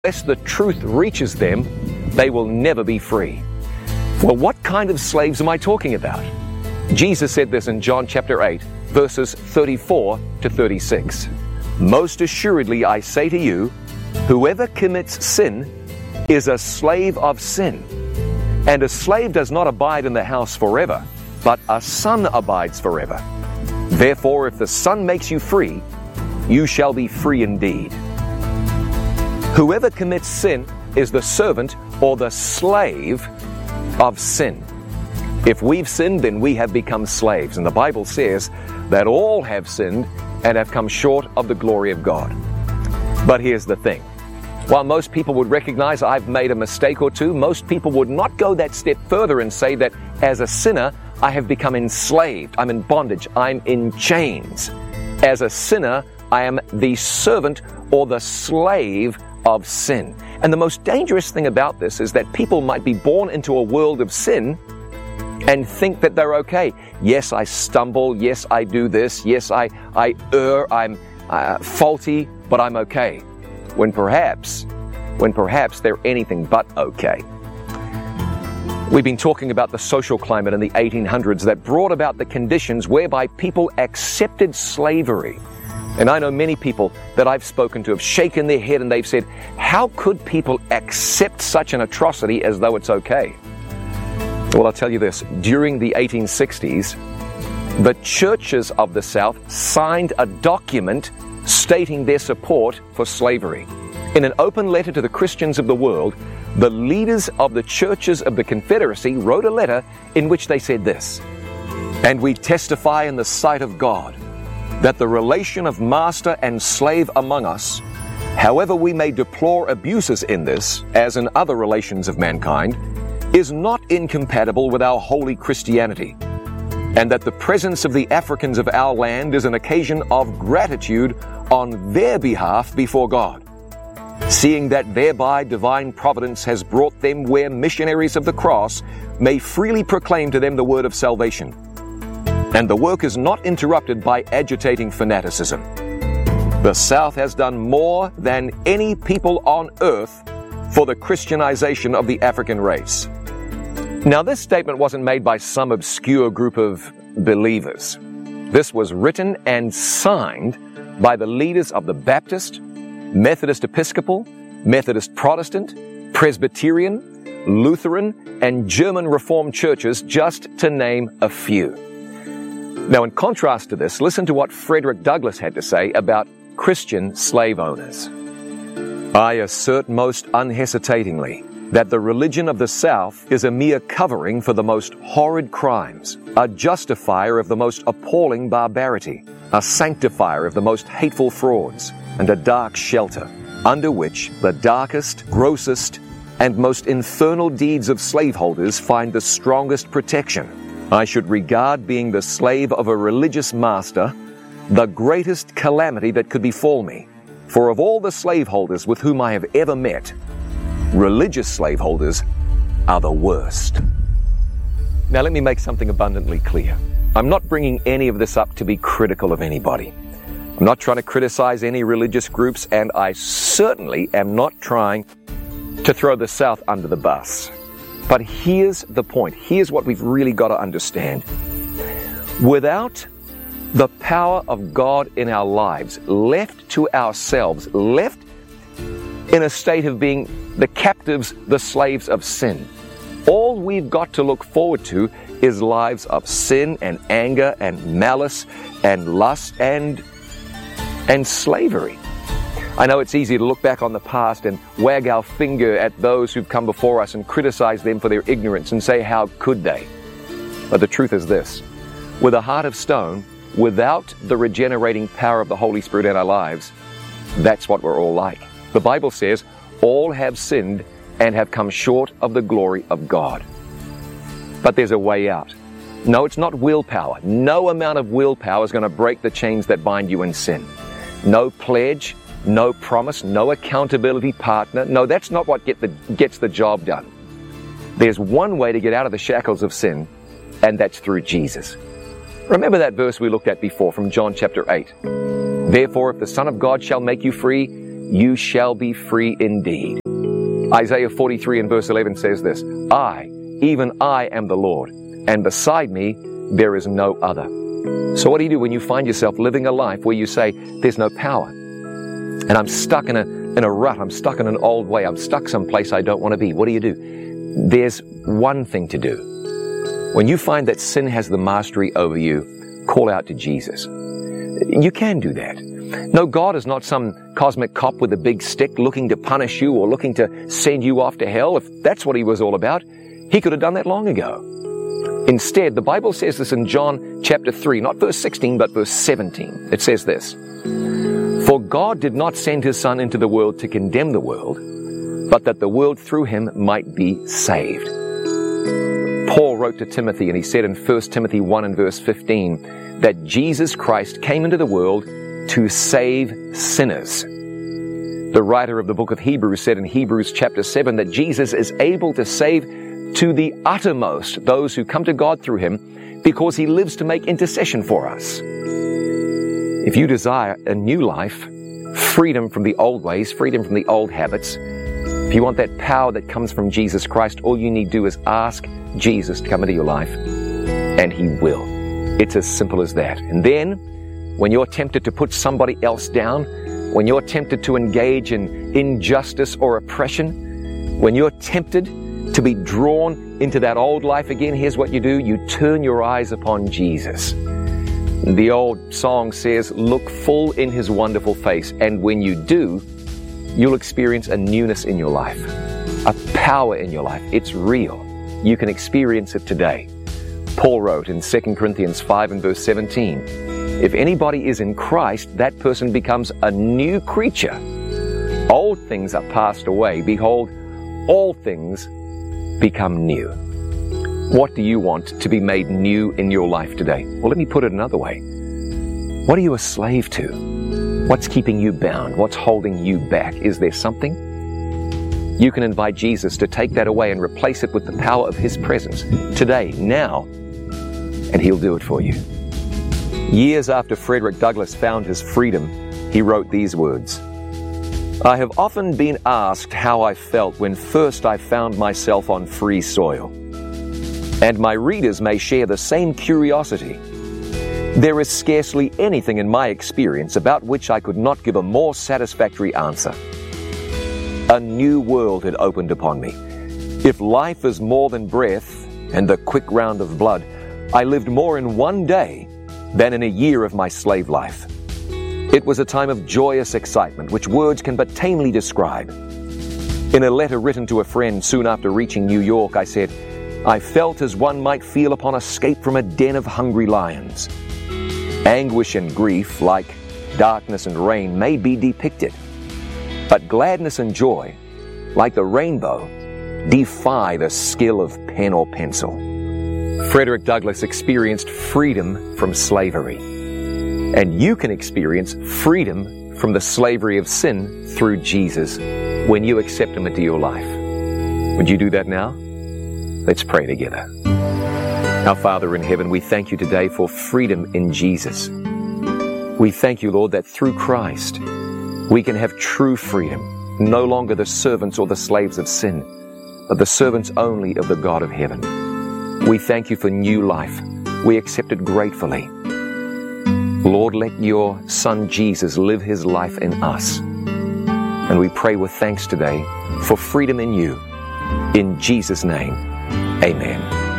unless the truth reaches them, they will never be free. Well, what kind of slaves am I talking about? Jesus said this in John chapter 8, verses 34 to 36. Most assuredly I say to you, whoever commits sin is a slave of sin. And a slave does not abide in the house forever, but a son abides forever. Therefore, if the Son makes you free, you shall be free indeed. Whoever commits sin is the servant or the slave of sin. If we've sinned, then we have become slaves. And the Bible says that all have sinned and have come short of the glory of God. But here's the thing. While most people would recognize I've made a mistake or two, most people would not go that step further and say that as a sinner, I have become enslaved. I'm in bondage. I'm in chains. As a sinner, I am the servant or the slave of sin. And the most dangerous thing about this is that people might be born into a world of sin and think that they're okay. Yes, I stumble. Yes, I do this. Yes, I err. I'm faulty, but I'm okay. When perhaps they're anything but okay. We've been talking about the social climate in the 1800s that brought about the conditions whereby people accepted slavery. And I know many people that I've spoken to have shaken their head and they've said, how could people accept such an atrocity as though it's okay? Well, I'll tell you this. During the 1860s, the churches of the South signed a document stating their support for slavery. In an open letter to the Christians of the world, the leaders of the churches of the Confederacy wrote a letter in which they said this, "And we testify in the sight of God that the relation of master and slave among us, however we may deplore abuses in this, as in other relations of mankind, is not incompatible with our holy Christianity, and that the presence of the Africans of our land is an occasion of gratitude on their behalf before God, seeing that thereby divine providence has brought them where missionaries of the cross may freely proclaim to them the word of salvation. And the work is not interrupted by agitating fanaticism. The South has done more than any people on earth for the Christianization of the African race." Now, this statement wasn't made by some obscure group of believers. This was written and signed by the leaders of the Baptist, Methodist Episcopal, Methodist Protestant, Presbyterian, Lutheran, and German Reformed churches, just to name a few. Now, in contrast to this, listen to what Frederick Douglass had to say about Christian slave owners. "I assert most unhesitatingly that the religion of the South is a mere covering for the most horrid crimes, a justifier of the most appalling barbarity, a sanctifier of the most hateful frauds, and a dark shelter, under which the darkest, grossest, and most infernal deeds of slaveholders find the strongest protection. I should regard being the slave of a religious master the greatest calamity that could befall me, for of all the slaveholders with whom I have ever met, religious slaveholders are the worst." Now let me make something abundantly clear. I'm not bringing any of this up to be critical of anybody. I'm not trying to criticize any religious groups, and I certainly am not trying to throw the South under the bus. But here's the point. Here's what we've really got to understand. Without the power of God in our lives, left to ourselves, left in a state of being the captives, the slaves of sin, all we've got to look forward to is lives of sin and anger and malice and lust and slavery. I know it's easy to look back on the past and wag our finger at those who've come before us and criticize them for their ignorance and say, how could they? But the truth is this: with a heart of stone, without the regenerating power of the Holy Spirit in our lives, that's what we're all like. The Bible says, all have sinned and have come short of the glory of God. But there's a way out. No, it's not willpower. No amount of willpower is going to break the chains that bind you in sin. No pledge, no promise, no accountability partner. No, that's not what gets the job done. There's one way to get out of the shackles of sin, and that's through Jesus. Remember that verse we looked at before from John chapter 8. Therefore, if the Son of God shall make you free, you shall be free indeed. Isaiah 43 and verse 11 says this, I, even I am the Lord, and beside me there is no other. So what do you do when you find yourself living a life where you say, there's no power, and I'm stuck in a rut, I'm stuck in an old way, I'm stuck someplace I don't want to be? What do? There's one thing to do. When you find that sin has the mastery over you, call out to Jesus. You can do that. No, God is not some cosmic cop with a big stick looking to punish you or looking to send you off to hell. If that's what he was all about, he could have done that long ago. Instead, the Bible says this in John chapter 3, not verse 16, but verse 17. It says this, For God did not send his Son into the world to condemn the world, but that the world through him might be saved. Paul wrote to Timothy, and he said in 1 Timothy 1 and verse 15, that Jesus Christ came into the world to save sinners. The writer of the book of Hebrews said in Hebrews chapter 7 that Jesus is able to save to the uttermost those who come to God through him, because he lives to make intercession for us. If you desire a new life, freedom from the old ways, freedom from the old habits, if you want that power that comes from Jesus Christ, all you need to do is ask Jesus to come into your life, and he will. It's as simple as that. And then, when you're tempted to put somebody else down, when you're tempted to engage in injustice or oppression, when you're tempted to be drawn into that old life again, here's what you do. You turn your eyes upon Jesus. The old song says, look full in his wonderful face. And when you do, you'll experience a newness in your life, a power in your life. It's real. You can experience it today. Paul wrote in 2 Corinthians 5 and verse 17, if anybody is in Christ, that person becomes a new creature. Old things are passed away. Behold, all things become new. What do you want to be made new in your life today? Well, let me put it another way. What are you a slave to? What's keeping you bound? What's holding you back? Is there something? You can invite Jesus to take that away and replace it with the power of his presence today, now, and he'll do it for you. Years after Frederick Douglass found his freedom, he wrote these words, I have often been asked how I felt when first I found myself on free soil. And my readers may share the same curiosity. There is scarcely anything in my experience about which I could not give a more satisfactory answer. A new world had opened upon me. If life is more than breath and the quick round of blood, I lived more in one day than in a year of my slave life. It was a time of joyous excitement, which words can but tamely describe. In a letter written to a friend soon after reaching New York, I said, I felt as one might feel upon escape from a den of hungry lions. Anguish and grief, like darkness and rain, may be depicted, but gladness and joy, like the rainbow, defy the skill of pen or pencil. Frederick Douglass experienced freedom from slavery, and you can experience freedom from the slavery of sin through Jesus when you accept him into your life. Would you do that now? Let's pray together. Our Father in heaven, we thank you today for freedom in Jesus. We thank you, Lord, that through Christ we can have true freedom, no longer the servants or the slaves of sin, but the servants only of the God of heaven. We thank you for new life. We accept it gratefully. Lord, let your Son Jesus live his life in us. And we pray with thanks today for freedom in you. In Jesus' name, amen.